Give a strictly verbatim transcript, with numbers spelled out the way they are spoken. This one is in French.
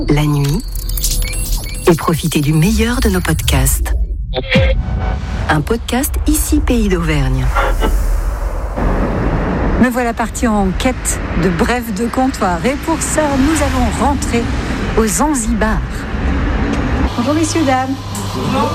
la nuit et profitez du meilleur de nos podcasts. Un podcast ici Pays d'Auvergne. Me voilà parti en quête de brèves de comptoir. Et pour ça, nous allons rentrer au Zanzibar. Bonjour messieurs, dames.